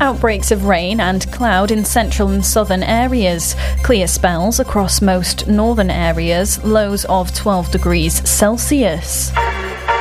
Outbreaks of rain and cloud in central and southern areas. Clear spells across most northern areas. Lows of 12 degrees Celsius.